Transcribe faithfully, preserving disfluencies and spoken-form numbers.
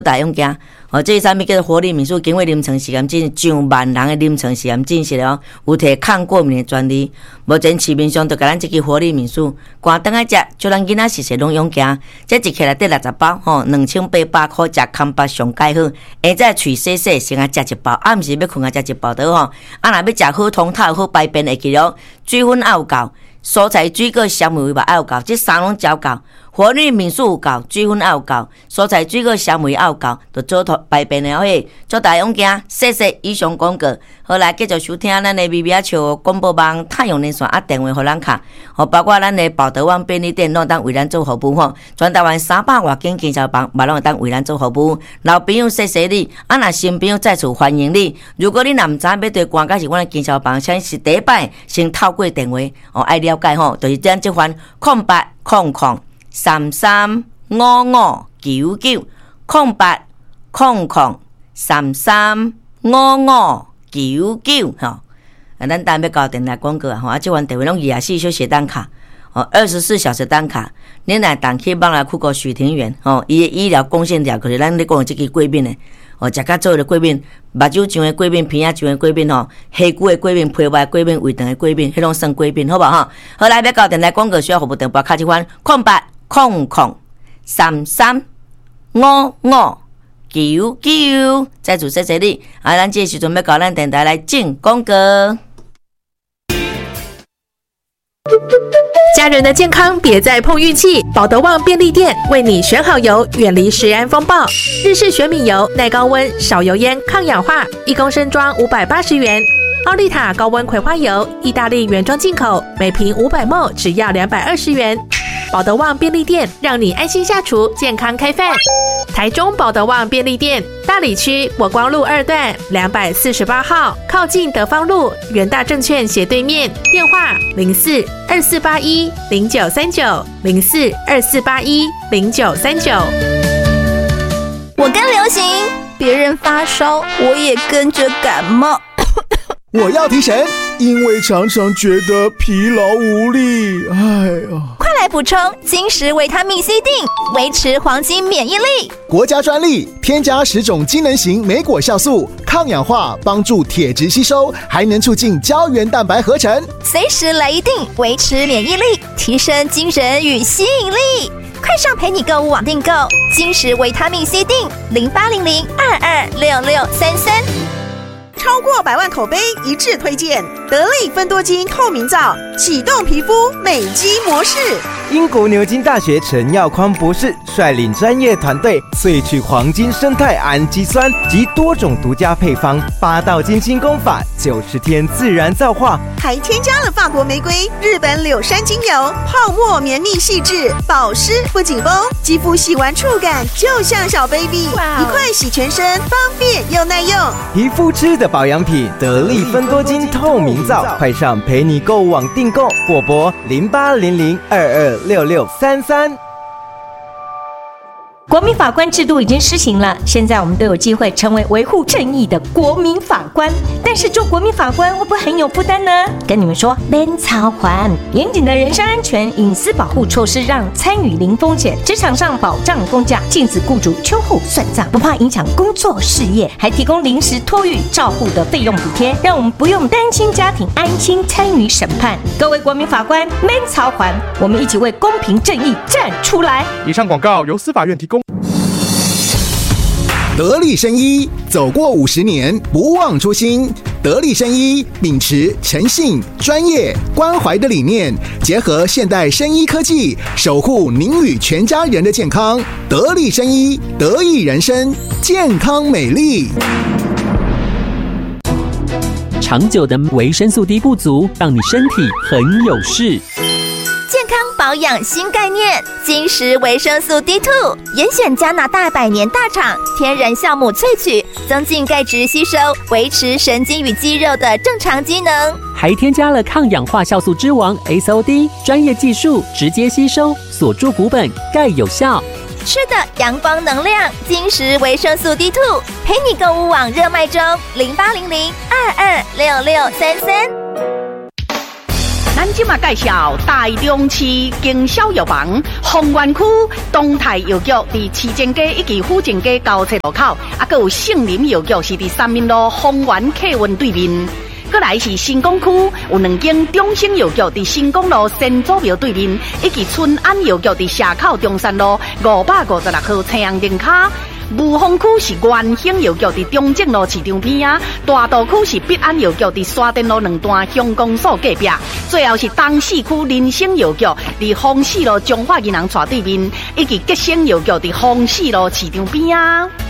大勇行哦，这是啥物叫做活力民宿？经过临床实验证，上万人的临床实验证实了，有摕抗过敏的专利。目前市面上就甲咱这支活力民宿，关灯来食，就咱囡仔时时拢勇行。这一克内底六十包，吼，两千八百块，食康巴上介好。下早喙洗洗，先啊食一包，啊毋是要困啊食一包倒吼。啊，若要食好通透好排便会记咯，水分也有够，蔬菜水果纤维嘛也有够，这三拢照够。活力民宿有够，水分也有够，蔬菜水果纤维也有够，就做脱排便了嘿。祝大勇行，谢谢以上广告。好来继续收听咱的微微啊笑广播网太阳连线啊电话互咱卡，哦包括咱的宝德旺便利店拢当为咱做服务吼，全台湾三百外间经销房嘛拢会当为咱做服务。老朋友谢谢你，啊若新朋友再次欢迎你。如果你若毋知要对关介是阮的经销房，请是第一摆先透过电话哦爱了解吼，就是咱即款空八空空。三三五五九九空八空空三三五五九九吼，啊，咱等要交电台广告啊吼，啊，即款电话拢二十四小时单卡，哦，二十四小时单卡，恁来当去帮来去过许庭园哦，伊的医疗贡献条就是咱咧讲的即支过敏的，哦，食较做的过敏，目睭上的过敏，鼻仔上的过敏吼，下骨的过敏，皮外过敏，胃肠的过敏，迄种算过敏，好无吼？好来要交电台广告需要服务电话卡即款空八。空空三三五五九九，再次谢谢你。啊，咱这时阵要搞咱电台来进广告。 家人的健康别再碰运气，宝德旺便利店为你选好油，远离食安风暴。日式玄米油，耐高温，少油烟，抗氧化，一公升装五百八十元。奥利塔高温葵花油，意大利原装进口，每瓶五百毫升，只要两百二十元。宝德旺便利店让你安心下厨，健康开饭。台中宝德旺便利店大里区国光路二段两百四十八号，靠近德芳路元大证券斜对面，电话零四二四八一零九三九零四二四八一零九三九。 我跟流行，别人发烧，我也跟着感冒。 我要提神，因为常常觉得疲劳无力。哎呀， 快来补充金石维他命 C 锭，维持黄金免疫力。 国家专利，添加十种机能型莓果酵素，抗氧化，帮助铁质吸收，还能促进胶原蛋白合成。 随时来一锭，维持免疫力，提升精神与吸引力。快上陪你购物网订购金石维他命 C 锭，零八零零二二六六三三。 超过百万口碑一致推荐得力芬多精透明皂，启动皮肤美肌模式。 英国牛津大学陈耀匡博士率领专业团队萃取黄金生态氨基酸及多种独家配方，八道金星功法，九十天自然皂化， 还添加了法国玫瑰、日本柳杉精油，泡沫绵密细致，保湿不紧绷，肌肤洗完触感就像小 baby， 一块洗全身，方便又耐用。 皮肤吃的保养品，得力芬多精透明皂，快上陪你购物网订购，或拨零八零零二二六六三三。 国民法官制度已经施行了，现在我们都有机会成为维护正义的国民法官。但是做国民法官会不会很有负担呢？跟你们说，免操烦，严谨的人身安全、隐私保护措施让参与零风险，职场上保障公假，禁止雇主秋后算账，不怕影响工作事业，还提供临时托育照护的费用补贴，让我们不用担心家庭，安心参与审判。各位国民法官，免操烦，我们一起为公平正义站出来。 以上广告由司法院提供。 得力生医，走过五十年，不忘初心。得力生医秉持诚信、专业、关怀的理念，结合现代生医科技，守护您与全家人的健康。得力生医，得益人生，健康美丽。 长久的维生素 D 不足，让你身体很有事。 健康保养新概念，金石维生素 D 二 严选加拿大百年大厂天然酵母萃取，增进钙质吸收，维持神经与肌肉的正常机能， 还添加了抗氧化酵素之王 S O D， 专业技术直接吸收，锁住骨本，钙有效。 吃的阳光能量，金石维生素 D 二 陪你购物网热卖中，零八零零二二六六三三。 咱今嘛介绍大中市经销药房丰原区东泰药局伫市政街以及府政街交叉路口，啊，佮有杏林药局是伫三民路丰原客运对面。过来是新港区有两间中兴药局伫新港路新祖庙对面，以及春安药局伫社口中山路五百五十六号青阳灯卡。雾峰区是元兴药局伫中正路市场边啊，大道区是必安药局伫沙田路两段乡公所隔壁，最后是东市区林兴药局伫丰市路中华银行斜对面，以及吉兴药局伫丰市路市场边啊。